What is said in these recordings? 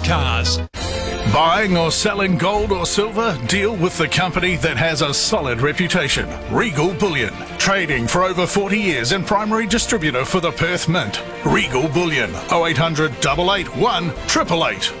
cars. Buying or selling gold or silver? Deal with the company that has a solid reputation. Regal Bullion. Trading for over 40 years and primary distributor for the Perth Mint. Regal Bullion. 0800 881 888.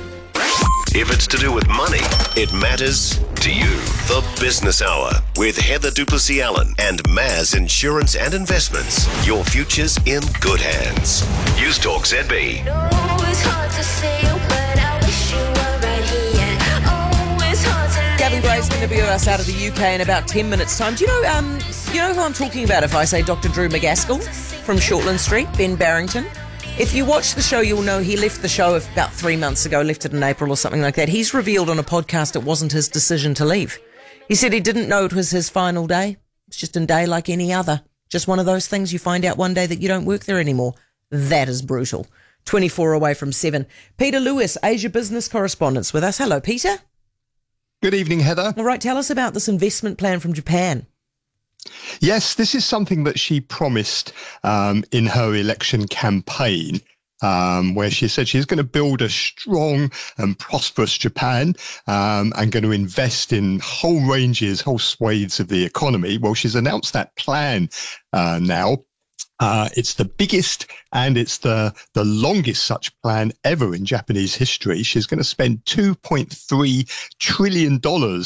If it's to do with money, it matters to you. The Business Hour with Heather Duplessis-Allen and Maz Insurance and Investments. Your future's in good hands. News Talk ZB. No, it's hard to say, but I wish you were right here. Oh, it's hard to Gavin Gray's going to be with us out of the UK in about 10 minutes' time. Do you know who I'm talking about if I say Dr. Drew McGaskill from Shortland Street, Ben Barrington? If you watch the show, you'll know he left the show about 3 months ago, left it in April or something like that. He's revealed on a podcast it wasn't his decision to leave. He said he didn't know it was his final day. It's just a day like any other. Just one of those things you find out one day that you don't work there anymore. That is brutal. 24 away from 7. Peter Lewis, Asia Business Correspondent, with us. Hello, Peter. Good evening, Heather. All right, tell us about this investment plan from Japan. Yes, this is something that she promised in her election campaign, where she said she's going to build a strong and prosperous Japan and going to invest in whole ranges, whole swathes of the economy. Well, she's announced that plan now. It's the biggest and it's the longest such plan ever in Japanese history. She's going to spend $2.3 trillion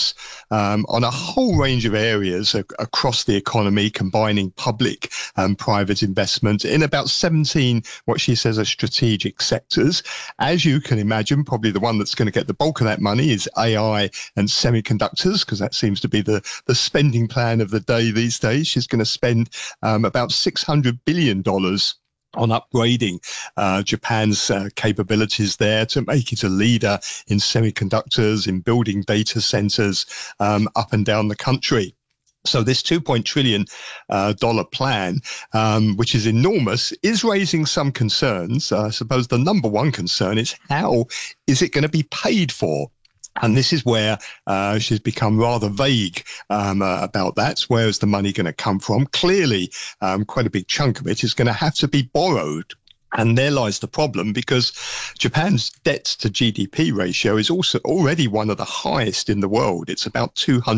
on a whole range of areas across the economy, combining public and private investment in about 17, what she says are strategic sectors. As you can imagine, probably the one that's going to get the bulk of that money is AI and semiconductors, because that seems to be the spending plan of the day these days. She's going to spend about $600 billion on upgrading Japan's capabilities there to make it a leader in semiconductors, in building data centers up and down the country. So this $2 trillion plan, which is enormous, is raising some concerns. I suppose the number one concern is how is it going to be paid for? And this is where she's become rather vague about that. Where is the money going to come from? Clearly, quite a big chunk of it is going to have to be borrowed. And there lies the problem, because Japan's debt to GDP ratio is also already one of the highest in the world. It's about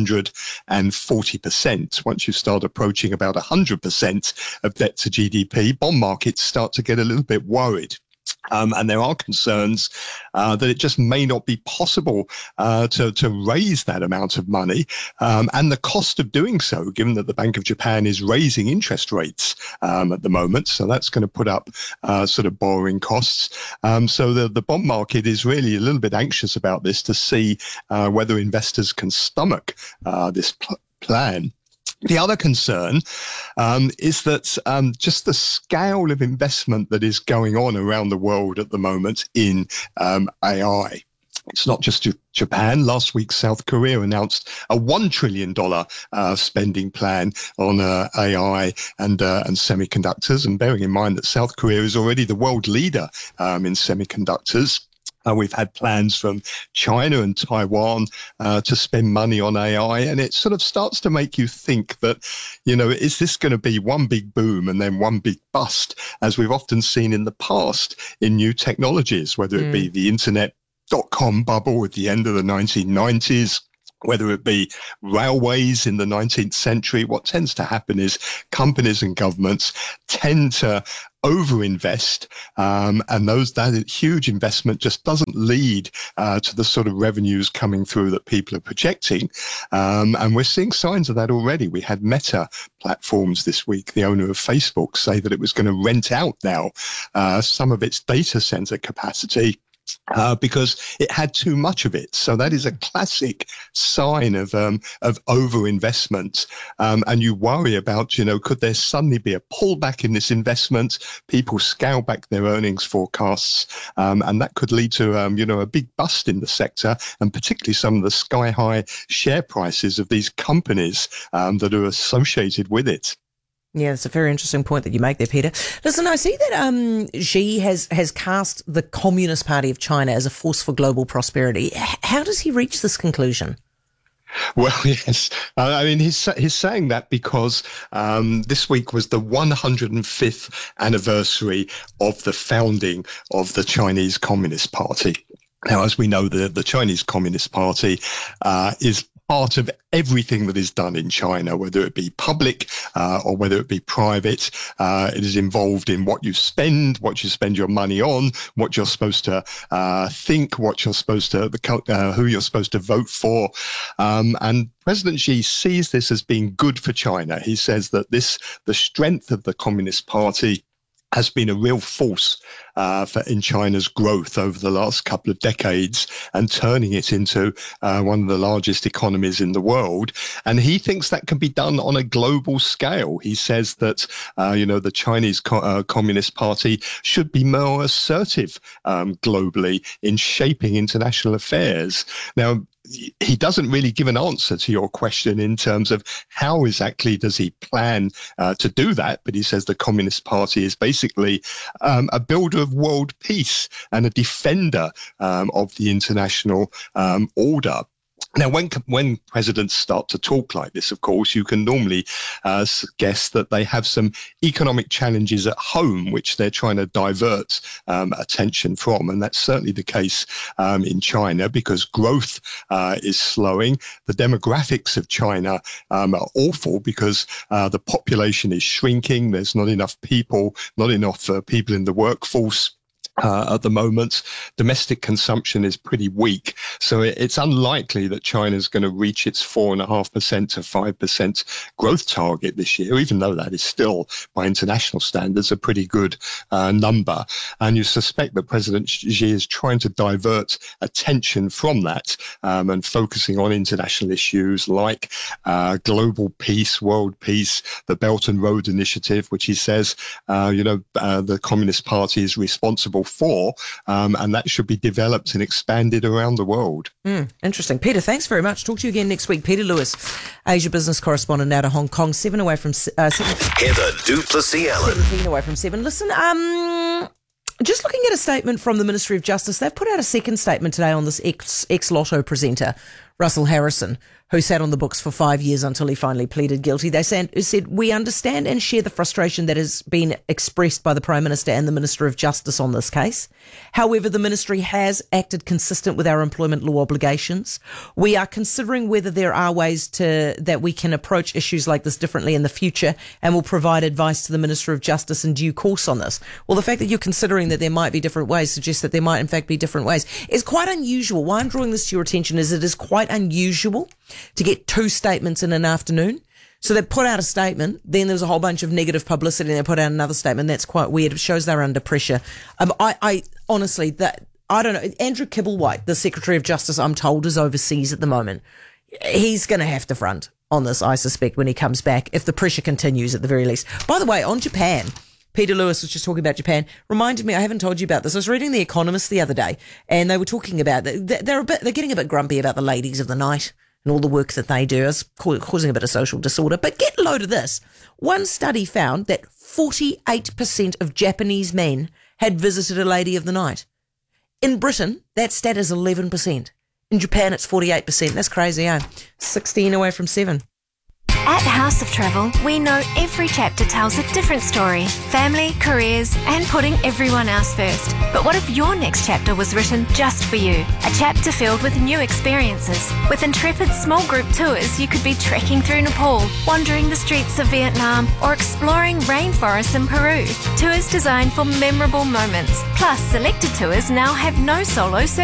240%. Once you start approaching about 100% of debt to GDP, bond markets start to get a little bit worried. And there are concerns that it just may not be possible to raise that amount of money, and the cost of doing so, given that the Bank of Japan is raising interest rates at the moment. So that's going to put up sort of borrowing costs. So the bond market is really a little bit anxious about this to see whether investors can stomach this plan. The other concern is that just the scale of investment that is going on around the world at the moment in AI. It's not just Japan. Last week, South Korea announced a $1 trillion spending plan on AI and semiconductors. And bearing in mind that South Korea is already the world leader in semiconductors. We've had plans from China and Taiwan to spend money on AI, and it sort of starts to make you think that, is this going to be one big boom and then one big bust, as we've often seen in the past in new technologies, whether it be the internet.com bubble at the end of the 1990s, whether it be railways in the 19th century. What tends to happen is companies and governments tend to overinvest, and that huge investment just doesn't lead to the sort of revenues coming through that people are projecting. And we're seeing signs of that already. We had Meta Platforms this week, the owner of Facebook, say that it was going to rent out now some of its data center capacity because it had too much of it. So that is a classic sign of overinvestment. And you worry about, could there suddenly be a pullback in this investment? People scale back their earnings forecasts, and that could lead to, a big bust in the sector, and particularly some of the sky-high share prices of these companies that are associated with it. Yeah, it's a very interesting point that you make there, Peter. Listen, I see that Xi has cast the Communist Party of China as a force for global prosperity. How does he reach this conclusion? Well, yes. I mean, he's saying that because this week was the 105th anniversary of the founding of the Chinese Communist Party. Now, as we know, the Chinese Communist Party is part of everything that is done in China, whether it be public or whether it be private. It is involved in what you spend your money on, what you're supposed to think, what you're supposed to, who you're supposed to vote for. And President Xi sees this as being good for China. He says that the strength of the Communist Party has been a real force in China's growth over the last couple of decades and turning it into one of the largest economies in the world. And he thinks that can be done on a global scale. He says that, the Chinese Communist Party should be more assertive globally in shaping international affairs. Now, he doesn't really give an answer to your question in terms of how exactly does he plan to do that. But he says the Communist Party is basically a builder of world peace and a defender of the international order. Now, when presidents start to talk like this, of course, you can normally guess that they have some economic challenges at home, which they're trying to divert attention from. And that's certainly the case in China, because growth is slowing. The demographics of China are awful because the population is shrinking. There's not enough people in the workforce. At the moment, domestic consumption is pretty weak. So it's unlikely that China is going to reach its 4.5% to 5% growth target this year, even though that is still, by international standards, a pretty good number. And you suspect that President Xi is trying to divert attention from that and focusing on international issues like global peace, world peace, the Belt and Road Initiative, which he says, the Communist Party is responsible for, and that should be developed and expanded around the world. Interesting. Peter, thanks very much. Talk to you again next week. Peter Lewis, Asia business correspondent now to Hong Kong, 7 away from 7. Heather Duplessis Allen. 17 away from 7. Listen, just looking at a statement from the Ministry of Justice, they've put out a second statement today on this ex-Lotto presenter, Russell Harrison, who sat on the books for 5 years until he finally pleaded guilty. They said, we understand and share the frustration that has been expressed by the Prime Minister and the Minister of Justice on this case. However, the Ministry has acted consistent with our employment law obligations. We are considering whether there are ways that we can approach issues like this differently in the future, and will provide advice to the Minister of Justice in due course on this. Well, the fact that you're considering that there might be different ways suggests that there might in fact be different ways. It's quite unusual. Why I'm drawing this to your attention is it is quite unusual to get 2 statements in an afternoon. So they put out a statement, then there's a whole bunch of negative publicity, and they put out another statement. That's quite weird. It shows they're under pressure. I honestly, I don't know. Andrew Kibblewhite, the Secretary of Justice, I'm told, is overseas at the moment. He's going to have to front on this, I suspect, when he comes back, if the pressure continues at the very least. By the way, on Japan, Peter Lewis was just talking about Japan. Reminded me, I haven't told you about this. I was reading The Economist the other day, and they were talking about they're getting a bit grumpy about the ladies of the night and all the work that they do is causing a bit of social disorder. But get a load of this. One study found that 48% of Japanese men had visited a lady of the night. In Britain, that stat is 11%. In Japan, it's 48%. That's crazy, eh? 16 away from 7. At House of Travel, we know every chapter tells a different story. Family, careers, and putting everyone else first. But what if your next chapter was written just for you? A chapter filled with new experiences. With intrepid small group tours, you could be trekking through Nepal, wandering the streets of Vietnam, or exploring rainforests in Peru. Tours designed for memorable moments. Plus, selected tours now have no solo